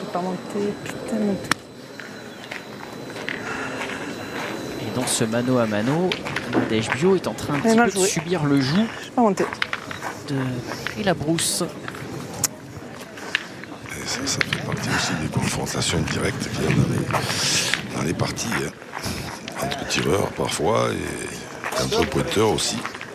pas monté. Putain, monté. Et dans ce mano à mano, Nadège Bio est en train un petit peu de subir le joug pas monté. de Valérie Labrousse. Et ça fait partie aussi des confrontations directes qu'il y a dans les parties. Hein. Entre tireurs parfois et entre pointeurs aussi.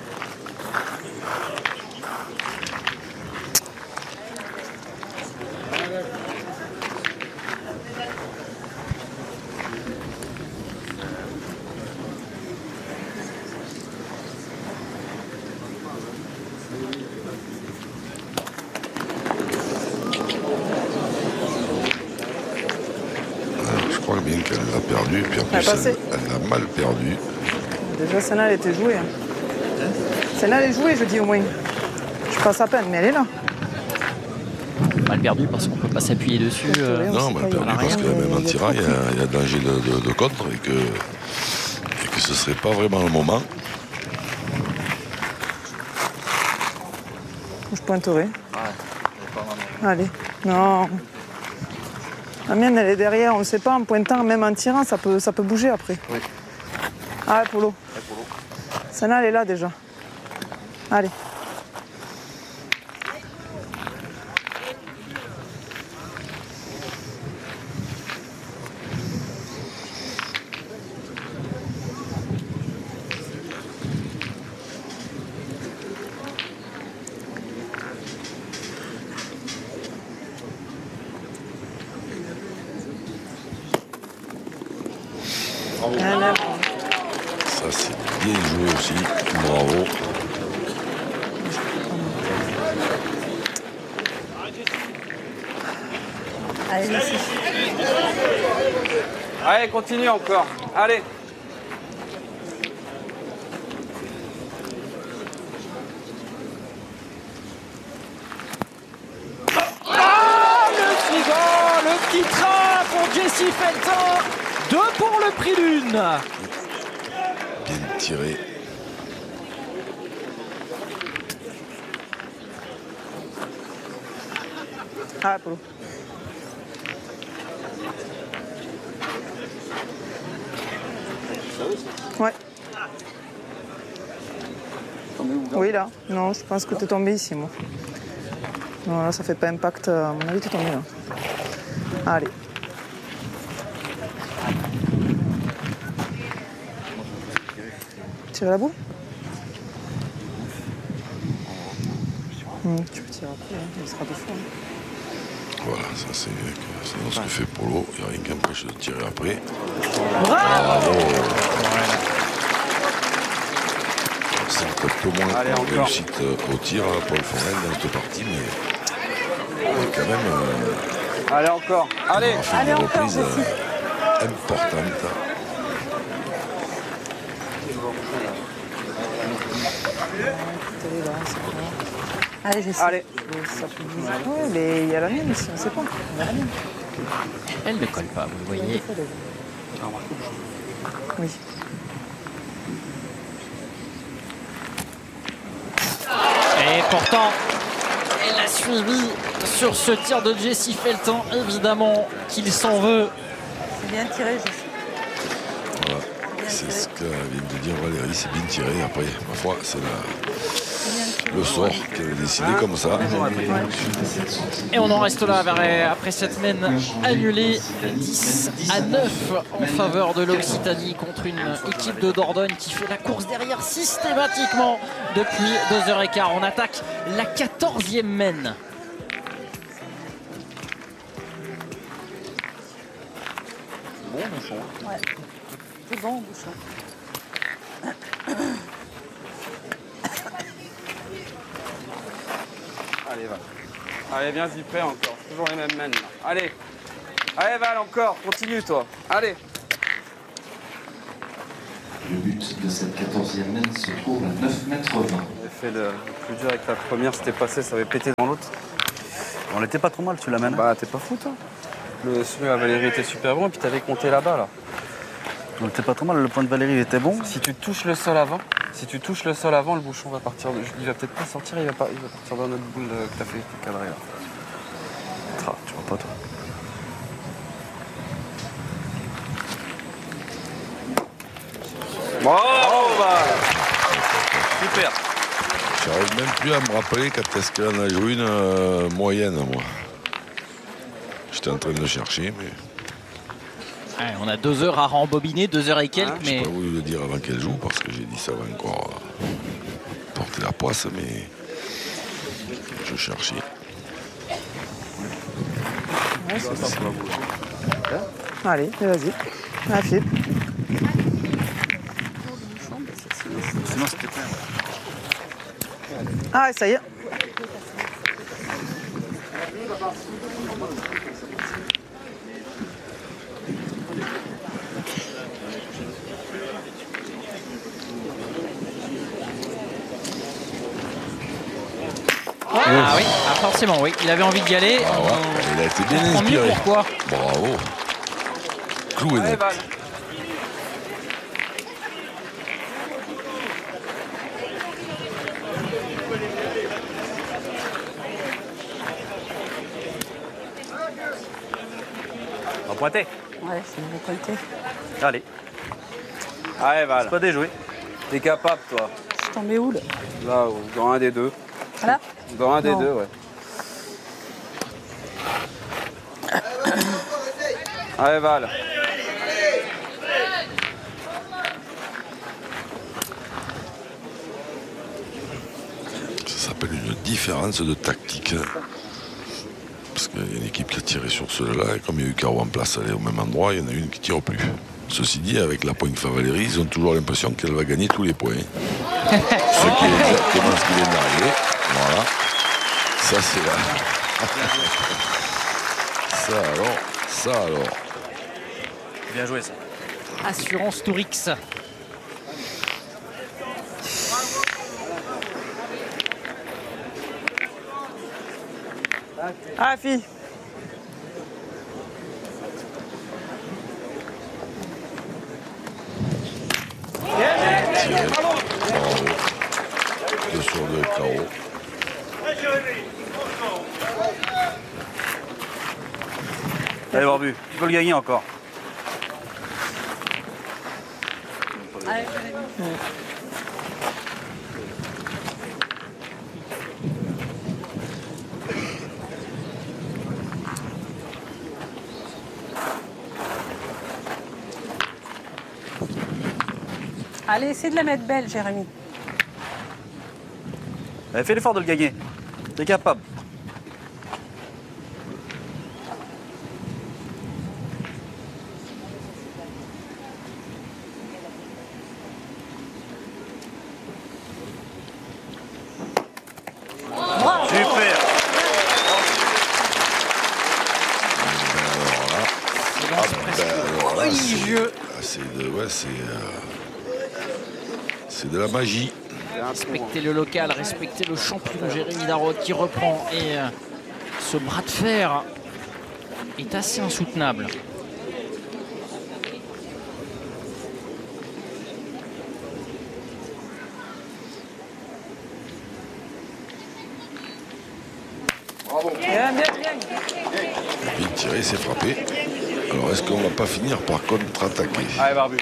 Je crois bien qu'elle l'a perdu, puis en plus elle l'a mal perdu. Déjà, celle-là, elle était jouée. Hein. Celle-là, elle est jouée, je dis au moins. Je passe à peine, mais elle est là. Mal perdu parce qu'on ne peut pas s'appuyer dessus. Non, mal perdu parce que même en tirant, il y a danger de contre et que ce ne serait pas vraiment le moment. Je pointerai. Allez. Non. La mienne, elle est derrière, on ne sait pas, en pointant, même en tirant, ça peut bouger après. Oui. Ah, Polo. Celle-là, elle est là déjà. Allez. Ça, c'est bien joué aussi. Bravo. Allez, merci. Allez, continue encore. Allez. Ah, le suivant, le petit train pour Jessie Felton. 2 pour le prix d'une. Bien tiré. Ah, Polo. Ouais. Oui, là. Non, je pense que tu es tombé ici, moi. Non, là, ça fait pas impact. À mon avis, tu es tombé là. Allez. Tirer la boule tu peux tirer après, hein. Il sera 2 fois. Hein. Voilà, ça c'est ce que fait Polo. Il n'y a rien qui empêche de tirer après. Bravo. C'est un peu moins de réussite au tir à Paul Forel dans cette partie, mais quand même. Allez encore. Allez. On a fait une reprise importante. Allez, j'essaie. Allez. Ça peut bouger. Ouais, mais il y a la mienne ici, on ne sait pas. Il y a la mienne. Elle ne colle pas, vous voyez. Oui. Et pourtant, elle a suivi sur ce tir de Jessie Felton, évidemment qu'il s'en veut. C'est bien tiré, je sais. Voilà, c'est ce que vient de dire Valérie, c'est bien tiré. Après, ma foi, c'est le sort qu'elle a décidé comme ça. Et on en reste là après cette mène annulée 10-9 en faveur de l'Occitanie contre une équipe de Dordogne qui fait la course derrière systématiquement depuis 2h15. On attaque la 14e mène. Bon, bouchon. Ouais. C'est bon, bouchon. Allez, Val. Allez, viens-y près encore. Toujours les mêmes mènes. Allez. Allez, Val, encore. Continue, toi. Allez. Le but de cette 14e mène se trouve à 9,20 m. J'ai fait le plus dur avec la première, c'était passé, ça avait pété dans l'autre. On n'était pas trop mal, tu l'amènes. Bah, t'es pas fou, toi. Celui à Valérie était super bon, et puis t'avais compté là-bas, là. On n'était pas trop mal, le point de Valérie était bon. Si tu touches le sol avant, le bouchon va partir. Il va peut-être pas sortir, il va partir dans notre boule que t'as fait cadrer là. Tu vois pas, toi. Bravo, Val. Super. J'arrive même plus à me rappeler quand est-ce qu'elle en a joué une moyenne, moi. J'étais en train de le chercher, mais... Ouais, on a 2 heures à rembobiner, 2 heures et quelques, J'ai mais pas voulu le dire avant qu'elle joue, parce que j'ai dit ça va encore porter la poisse, mais... Je cherchais. Ouais, c'est ça. Allez, vas-y. Ah, Philippe. Sinon, c'était plein. Ah, ça y est. ah oui, ah, forcément, oui. Il avait envie d'y aller. Ah ouais, il a été bien On comprend mieux inspiré. pourquoi. Bravo. Cloué Allez, net. Val. On va pointer. Ouais, c'est une qualité. Allez, Allez, Val. c'est pas déjoué. T'es capable, toi. Je tombais où, là? Là, dans un des deux. Là? Dans un des Non. deux, ouais. Allez, Val. Ça s'appelle une différence de tactique. Parce qu'il y a une équipe qui a tiré sur ceux-là, et comme il y a eu Caro en place, elle est au même endroit, il y en a une qui tire plus. Ceci dit, avec la pointe Favalleri, ils ont toujours l'impression qu'elle va gagner tous les points. Ce qui est exactement ce qui vient d'arriver. Voilà. Ça, c'est là. Ça alors. Bien joué, ça. Assurance Tourix. Ah, fille. Tiré. Bravo. 2 sur 2 Caro. Allez, Barbu, tu peux le gagner encore. Allez, essaie de la mettre belle, Jérémy. Allez, fais l'effort de le gagner. T'es capable. Super. Religieux. C'est de la magie. Respecter le local, respecter le champion Jérémy Darod qui reprend. Et ce bras de fer est assez insoutenable. Bien. Bien tiré, c'est frappé. Alors est-ce qu'on va pas finir par contre-attaquer? Allez, Barbu.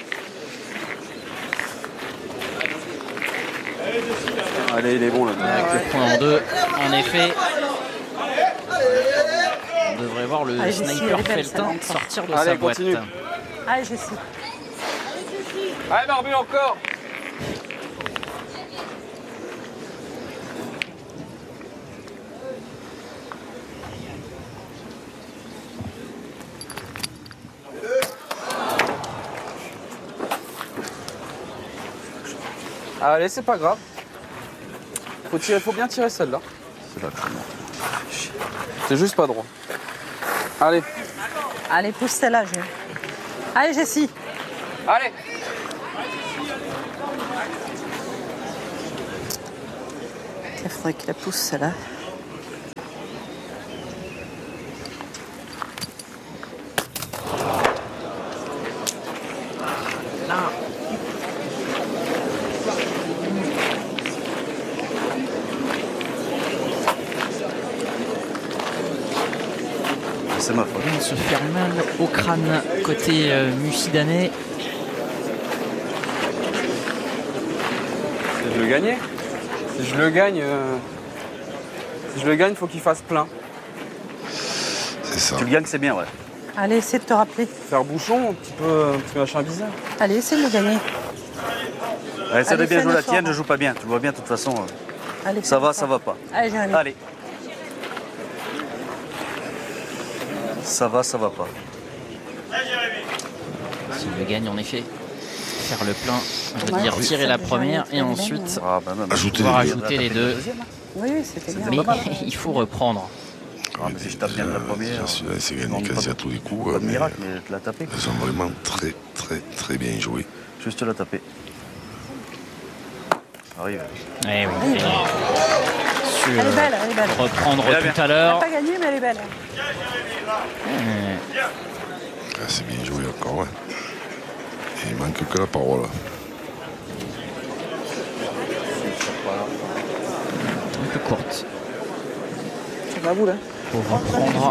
Allez, il est bon, là. Avec le point en 2, en effet. On devrait voir le Allez, Jessie, sniper elle est belle, Feltin celle-là. sortir de Allez, sa boîte. continue. Allez, Jessie. Allez, Barbu, encore. Allez, c'est pas grave. Faut bien tirer celle-là. C'est juste pas droit. Allez. Allez, pousse celle-là, Jérémy. Allez, Jessie. Allez. Il faudrait qu'il la pousse, celle-là. C'est ma faute. On vient de se faire mal au crâne côté Mucidanais. Je le gagnais. Si je le gagne, faut qu'il fasse plein. C'est ça. Tu le gagnes, c'est bien, ouais. Allez, essaie de te rappeler. Faire bouchon, un petit machin bizarre. Allez, essaie de le gagner. Allez, ça de bien fais jouer un la tienne, effort. je joue pas bien. Tu vois bien, de toute façon. Allez, Ça fais va, un ça effort. va pas. Allez, Jérémy. Allez. Ça va pas. S'il le gagne, en effet, faire le plein, je veux dire tirer la première et ensuite Ah, bah, non, mais Ajouter pouvoir les deux. ajouter les deux. Oui, oui, c'était bien. Mais il faut reprendre. Ah, mais si je tape bien de la première. Celui-là, il s'est non, gagné pas quasi de- à tous les coups. Pas de mais miracle, mais tu l'as tapé. Ils ont vraiment très, très, très bien joué. Juste la taper. Arrive. Eh oui. Su, Elle est belle, elle est belle. reprendre Elle est bien. tout à Elle l'heure. n'a pas gagné, mais elle est belle. Ah, c'est bien joué encore, ouais. Et il manque que la parole. Un peu courte. C'est la boule. Hein. Pour reprendre.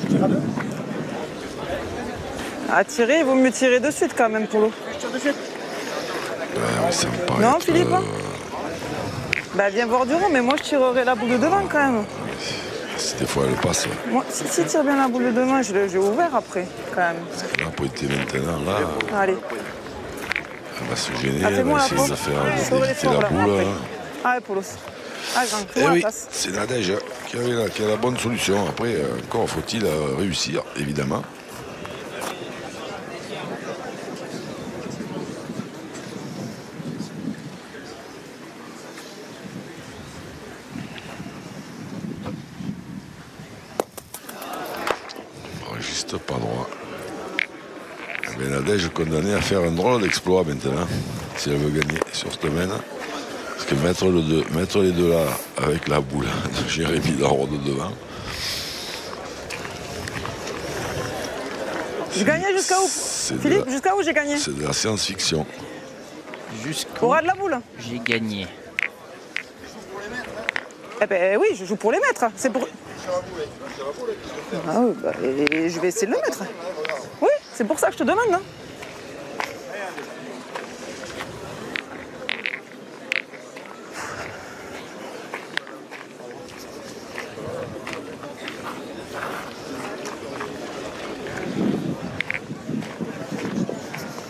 À tirer, il vaut mieux tirer de suite quand même, Polo. Ouais, ça me paraît Non, être, Philippe Bah viens voir du rond, mais moi je tirerai la boule de devant quand même. si des fois elle passe, Moi, si tire bien la boule de devant, j'ai ouvert après quand même. là, pour être maintenant, là, Allez, elle va se gêner, ah, elle fais-moi va la essayer pause. de faire Sauve d'éviter l'effort, la là, boule. après. Hein. Allez, Polo. Ah, grand, Eh fais-moi la oui, place. c'est Nadège qui a la bonne solution. Après, encore faut-il réussir, évidemment. Juste pas droit. Mais Nadège est condamnée à faire un drôle d'exploit maintenant, si elle veut gagner sur cette domaine. Parce que mettre les deux là, avec la boule de Jérémy Laure de devant. Je gagnais jusqu'à où C'est de Philippe, la- jusqu'à où j'ai gagné C'est de la science-fiction. Jusqu'au Au ras de la boule. j'ai gagné. Eh ben oui, je joue pour les mettre. C'est pour. Ah oui, bah, et je vais essayer de le mettre. Oui, c'est pour ça que je te demande. Hein.